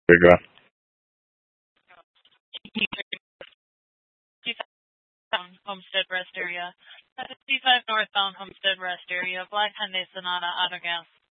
There you go. Homestead Rest area. 55 northbound Homestead Rest area. Black Hyundai Sonata Autogas.